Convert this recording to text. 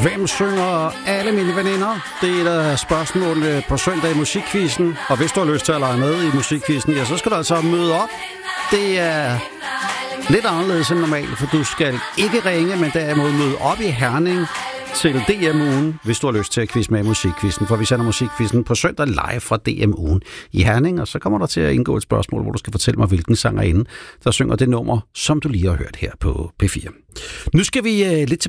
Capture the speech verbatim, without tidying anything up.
Hvem synger alle mine veninder? Det er et af spørgsmålene på søndag i Musikquizzen. Og hvis du har lyst til at lege med i Musikquizzen, ja, så skal du altså møde op. Det er lidt anderledes end normalt, for du skal ikke ringe, men derimod møde op i Herning til D M-ugen, hvis du har lyst til at quizze med i Musikquizzen. For vi sender Musikquizzen på søndag live fra D M-ugen i Herning, og så kommer der til at indgå et spørgsmål, hvor du skal fortælle mig, hvilken sangerinde, der synger det nummer, som du lige har hørt her på P fire. Nu skal vi uh, lidt